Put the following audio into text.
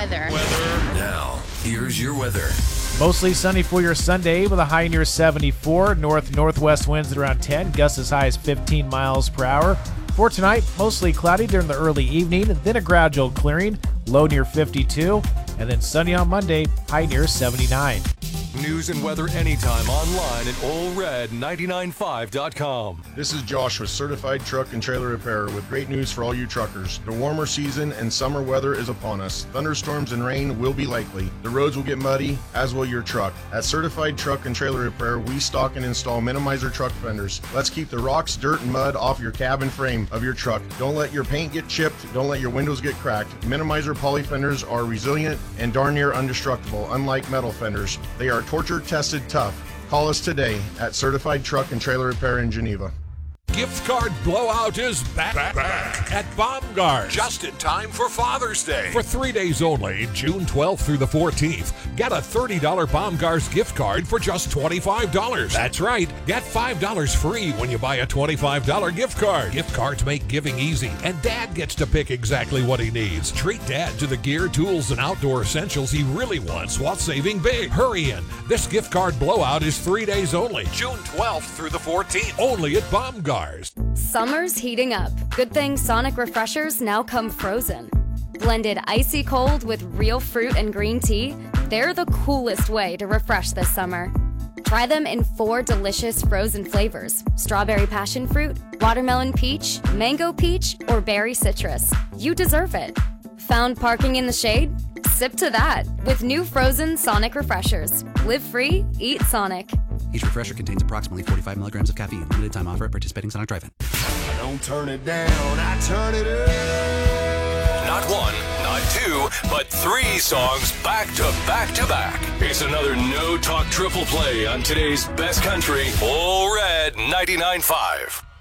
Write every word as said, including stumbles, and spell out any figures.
weather. Weather. Now, here's your weather. Mostly sunny for your Sunday with a high near seventy-four. North-northwest winds at around ten. Gusts as high as fifteen miles per hour. For tonight, mostly cloudy during the early evening, then a gradual clearing. Low near fifty-two. And then sunny on Monday, high near seventy-nine. News and weather anytime online at Ole Red ninety-nine five dot com. This is Josh with Certified Truck and Trailer Repair with great news for all you truckers. The warmer season and summer weather is upon us. Thunderstorms and rain will be likely. The roads will get muddy, as will your truck. At Certified Truck and Trailer Repair, we stock and install Minimizer truck fenders. Let's keep the rocks, dirt, and mud off your cab and frame of your truck. Don't let your paint get chipped. Don't let your windows get cracked. Minimizer poly fenders are resilient and darn near indestructible, unlike metal fenders. They are torture tested tough. Call us today at Certified Truck and Trailer Repair in Geneva. Gift card blowout is back, back, back at Baumgars. Just in time for Father's Day. For three days only, June twelfth through the fourteenth, get a thirty dollars Baumgars gift card for just twenty-five dollars. That's right, get five dollars free when you buy a twenty-five dollars gift card. Gift cards make giving easy, and Dad gets to pick exactly what he needs. Treat Dad to the gear, tools, and outdoor essentials he really wants while saving big. Hurry in. This gift card blowout is three days only. June twelfth through the fourteenth. Only at Baumgars. Summer's heating up. Good thing Sonic Refreshers now come frozen. Blended icy cold with real fruit and green tea, they're the coolest way to refresh this summer. Try them in four delicious frozen flavors: strawberry passion fruit, watermelon peach, mango peach, or berry citrus. You deserve it. Found parking in the shade? Sip to that with new frozen Sonic Refreshers. Live free, eat Sonic. Each refresher contains approximately forty-five milligrams of caffeine. Limited time offer at participating Sonic Drive-In. I don't turn it down, I turn it up. Not one, not two, but three songs back to back to back. It's another No Talk triple play on today's best country, Ole Red ninety-nine five.